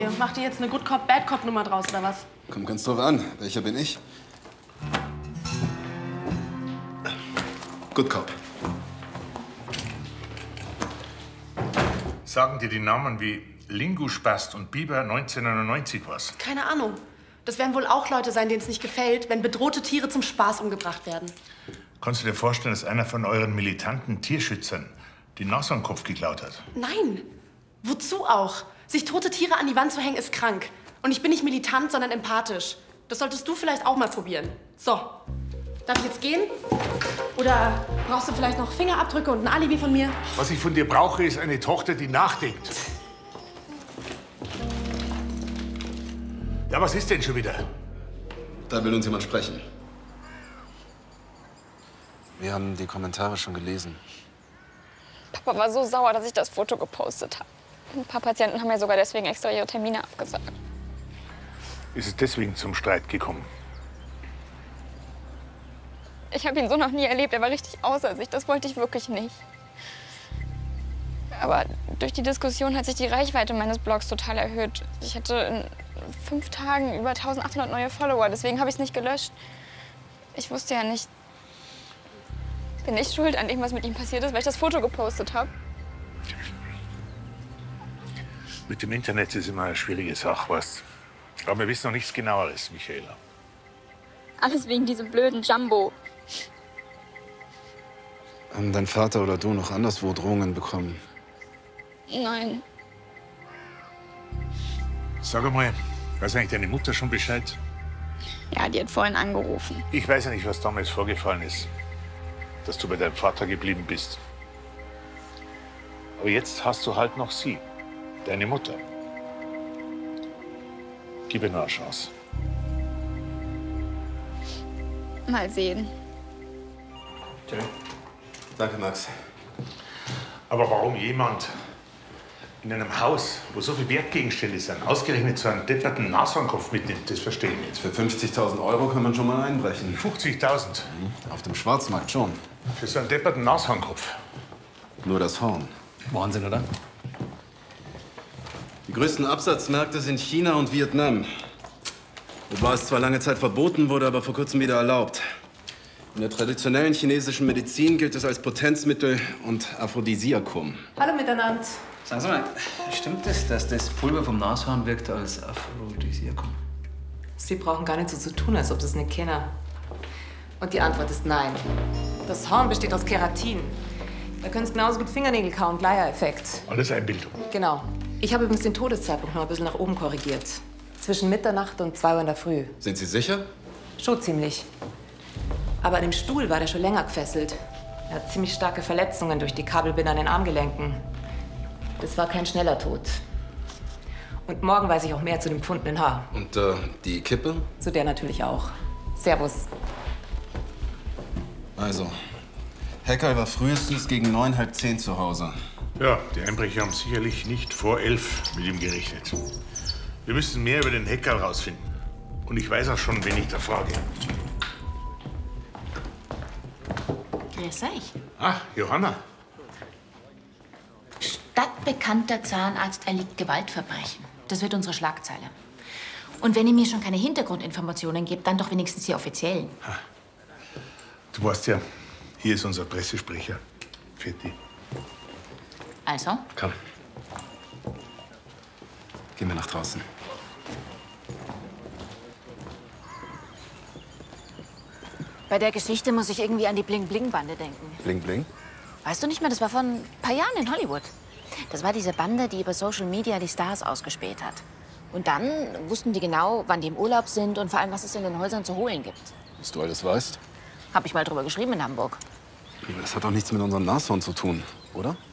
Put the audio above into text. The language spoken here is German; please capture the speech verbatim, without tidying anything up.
Macht ihr jetzt eine Good Cop, Bad Cop Nummer draus, oder was? Kommt ganz drauf an. Welcher bin ich? Good Cop. Sagen dir die Namen wie Linguspast und Biber neunzehnhundertneunundneunzig was? Keine Ahnung. Das werden wohl auch Leute sein, denen es nicht gefällt, wenn bedrohte Tiere zum Spaß umgebracht werden. Kannst du dir vorstellen, dass einer von euren militanten Tierschützern die Nashornkopf geklaut hat? Nein. Wozu auch? Sich tote Tiere an die Wand zu hängen, ist krank. Und ich bin nicht militant, sondern empathisch. Das solltest du vielleicht auch mal probieren. So. Darf ich jetzt gehen? Oder brauchst du vielleicht noch Fingerabdrücke und ein Alibi von mir? Was ich von dir brauche, ist eine Tochter, die nachdenkt. Ja, was ist denn schon wieder? Da will uns jemand sprechen. Wir haben die Kommentare schon gelesen. Papa war so sauer, dass ich das Foto gepostet habe. Ein paar Patienten haben ja sogar deswegen extra ihre Termine abgesagt. Ist es deswegen zum Streit gekommen? Ich habe ihn so noch nie erlebt. Er war richtig außer sich. Das wollte ich wirklich nicht. Aber durch die Diskussion hat sich die Reichweite meines Blogs total erhöht. Ich hatte in fünf Tagen über eintausendachthundert neue Follower. Deswegen habe ich es nicht gelöscht. Ich wusste ja nicht, bin ich schuld an dem, was mit ihm passiert ist, weil ich das Foto gepostet habe. Mit dem Internet ist immer eine schwierige Sache, weißt. Aber wir wissen noch nichts Genaueres, Michaela. Alles wegen diesem blöden Jumbo. Haben dein Vater oder du noch anderswo Drohungen bekommen? Nein. Sag mal, weiß eigentlich deine Mutter schon Bescheid? Ja, die hat vorhin angerufen. Ich weiß ja nicht, was damals vorgefallen ist, dass du bei deinem Vater geblieben bist. Aber jetzt hast du halt noch sie, deine Mutter. Gib ihr nur eine Chance. Mal sehen. Okay. Danke, Max. Aber warum jemand in einem Haus, wo so viele Wertgegenstände sind, ausgerechnet so einen depperten Nashornkopf mitnimmt, das verstehe ich nicht. Für fünfzigtausend Euro kann man schon mal einbrechen. fünfzigtausend? Mhm. Auf dem Schwarzmarkt schon. Für so einen depperten Nashornkopf? Nur das Horn. Wahnsinn, oder? Die größten Absatzmärkte sind China und Vietnam. Wobei es zwar lange Zeit verboten wurde, aber vor kurzem wieder erlaubt. In der traditionellen chinesischen Medizin gilt es als Potenzmittel und Aphrodisiakum. Hallo miteinander. Sagen Sie mal, stimmt es, dass das Pulver vom Nashorn wirkt als Aphrodisiakum? Sie brauchen gar nicht so zu tun, als ob Sie es nicht kennen. Und die Antwort ist nein. Das Horn besteht aus Keratin. Da können Sie genauso gut Fingernägel kauen, gleicher Effekt. Alles Einbildung. Genau. Ich habe übrigens den Todeszeitpunkt noch ein bisschen nach oben korrigiert. Zwischen Mitternacht und zwei Uhr in der Früh. Sind Sie sicher? Schon ziemlich. Aber an dem Stuhl war der schon länger gefesselt. Er hat ziemlich starke Verletzungen durch die Kabelbinder an den Armgelenken. Das war kein schneller Tod. Und morgen weiß ich auch mehr zu dem gefundenen Haar. Und äh, die Kippe? Zu der natürlich auch. Servus. Also, Hacker war frühestens gegen neun, halb zehn zu Hause. Ja, die Einbrecher haben sicherlich nicht vor elf mit ihm gerechnet. Wir müssen mehr über den Hacker rausfinden. Und ich weiß auch schon, wen ich da frage. Grüß euch. Ah, Johanna. Stadtbekannter Zahnarzt erliegt Gewaltverbrechen. Das wird unsere Schlagzeile. Und wenn ihr mir schon keine Hintergrundinformationen gebt, dann doch wenigstens die offiziellen. Ha. Du weißt ja, hier ist unser Pressesprecher. Fetti. Also? Komm. Gehen wir nach draußen. Bei der Geschichte muss ich irgendwie an die Bling-Bling-Bande denken. Bling Bling? Weißt du nicht mehr, das war vor ein paar Jahren in Hollywood. Das war diese Bande, die über Social Media die Stars ausgespäht hat. Und dann wussten die genau, wann die im Urlaub sind und vor allem, was es in den Häusern zu holen gibt. Dass du alles weißt? Hab ich mal drüber geschrieben in Hamburg. Das hat doch nichts mit unserem Nashorn zu tun, oder?